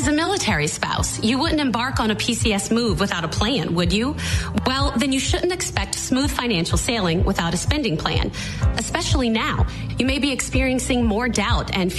As a military spouse, you wouldn't embark on a PCS move without a plan, would you? Well, then you shouldn't expect smooth financial sailing without a spending plan. Especially now, you may be experiencing more doubt and